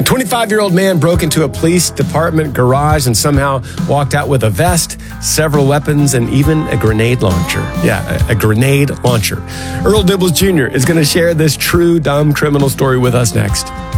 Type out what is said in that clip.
25-year-old man broke into a police department garage and somehow walked out with a vest, several weapons, and even a grenade launcher. Yeah, a grenade launcher. Earl Dibbles Jr. is going to share this true dumb criminal story with us next.